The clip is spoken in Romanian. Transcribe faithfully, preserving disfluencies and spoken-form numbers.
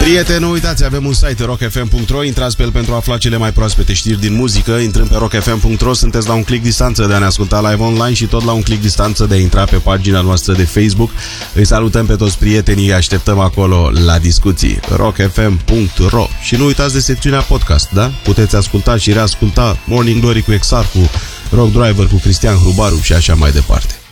Prieteni, nu uitați, avem un site rock f m punct r o. Intrați pe el pentru a afla cele mai proaspete știri din muzică. Intrând pe rock f m punct r o, sunteți la un click distanță de a ne asculta live online și tot la un click distanță de a intra pe pagina noastră de Facebook. Îi salutăm pe toți prietenii, așteptăm acolo la discuții. rock f m punct r o. Și nu uitați de secțiunea podcast, da? Puteți asculta și reasculta Morning Glory cu Exarcu, Rock Driver cu Cristian Hrubaru și așa mai departe.